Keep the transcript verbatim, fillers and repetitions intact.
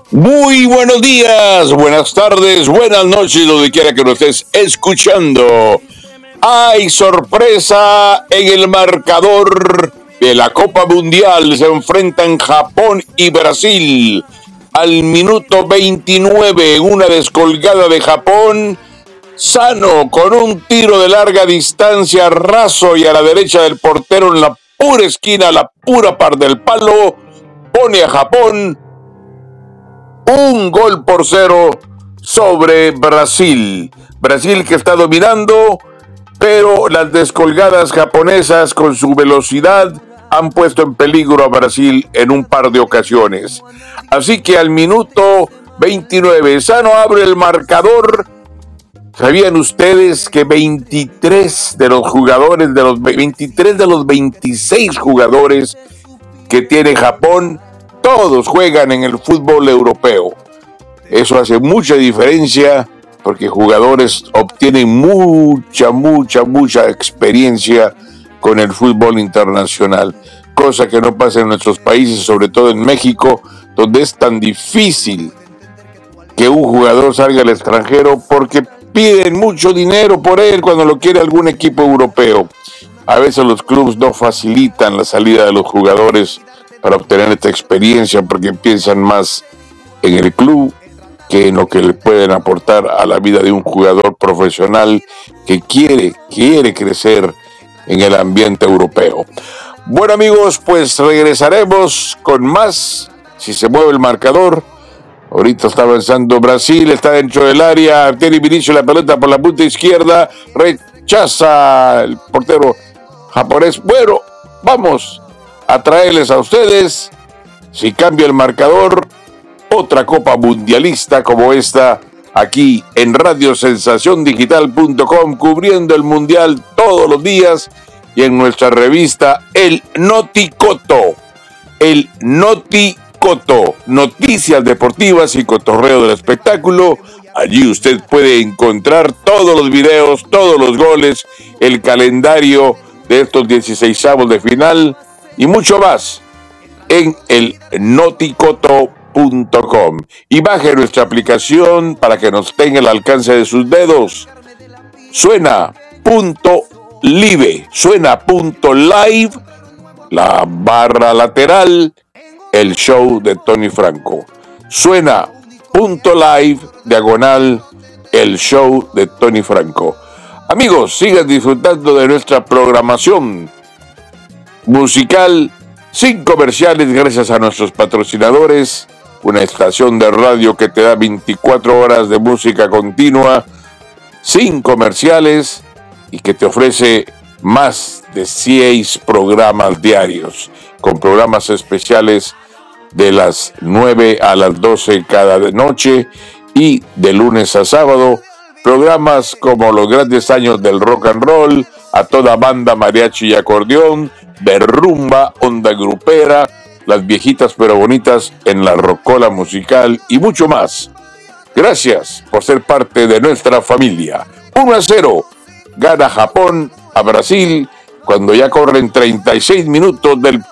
Muy buenos días, buenas tardes, buenas noches, donde quiera que nos estés escuchando. Hay sorpresa en el marcador de la Copa Mundial. Se enfrentan Japón y Brasil. Al minuto veintinueve, una descolgada de Japón. Sano, con un tiro de larga distancia, raso y a la derecha del portero en la pura esquina, la pura par del palo, pone a Japón un gol por cero sobre Brasil. Brasil que está dominando, pero las descolgadas japonesas con su velocidad han puesto en peligro a Brasil en un par de ocasiones. Así que al minuto veintinueve, Sano abre el marcador. ¿Sabían ustedes que veintitrés de los jugadores, de los veintitrés de los veintiséis jugadores que tiene Japón, todos juegan en el fútbol europeo? Eso hace mucha diferencia porque jugadores obtienen mucha, mucha, mucha experiencia con el fútbol internacional, cosa que no pasa en nuestros países, sobre todo en México, donde es tan difícil que un jugador salga al extranjero porque piden mucho dinero por él cuando lo quiere algún equipo europeo. A veces los clubes no facilitan la salida de los jugadores para obtener esta experiencia porque piensan más en el club que en lo que le pueden aportar a la vida de un jugador profesional que quiere, quiere crecer en el ambiente europeo. Bueno, amigos, pues regresaremos con más si se mueve el marcador. Ahorita está avanzando Brasil, está dentro del área, tiene Vinicius la pelota por la punta izquierda, rechaza el portero japonés. Bueno, vamos a traerles a ustedes, si cambia el marcador, otra Copa Mundialista como esta, aquí en radio sensación digital punto com, cubriendo el Mundial todos los días, y en nuestra revista El Noticoto, El Noticoto, noticias deportivas y cotorreo del espectáculo. Allí usted puede encontrar todos los videos, todos los goles, el calendario de estos dieciseisavos de final y mucho más en el noticoto punto com. Y baje nuestra aplicación para que nos tenga al alcance de sus dedos. Suena.live, suena.live, la barra lateral, el show de Tony Franco. Suena.live, diagonal, el show de Tony Franco. Amigos, sigan disfrutando de nuestra programación musical sin comerciales, gracias a nuestros patrocinadores. Una estación de radio que te da veinticuatro horas de música continua, sin comerciales, y que te ofrece más de seis programas diarios, con programas especiales de las nueve a las doce cada noche y de lunes a sábado. Programas como los grandes años del rock and roll, a toda banda, mariachi y acordeón, de rumba, onda grupera, las viejitas pero bonitas en la rocola musical y mucho más. Gracias por ser parte de nuestra familia. uno a cero gana Japón a Brasil cuando ya corren treinta y seis minutos del